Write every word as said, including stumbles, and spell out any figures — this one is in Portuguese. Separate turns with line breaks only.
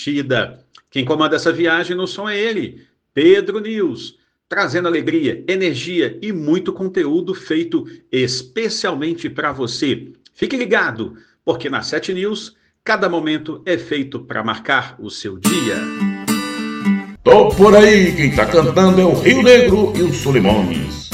Aparecida. Quem comanda essa viagem no som é ele, Pedro News, trazendo alegria, energia e muito conteúdo feito especialmente para você. Fique ligado, porque na Sete News, cada momento é feito para marcar o seu dia.
Tô por aí, quem tá cantando é o Rio Negro e os Solimões.